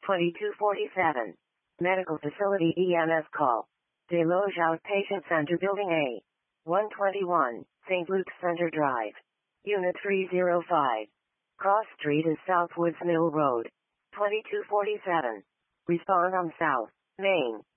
2247. Medical Facility EMS call. Deloge Outpatient Center Building A. 121, St. Luke's Center Drive. Unit 305. Cross Street is Southwoods Mill Road. 2247. Respond on South Main.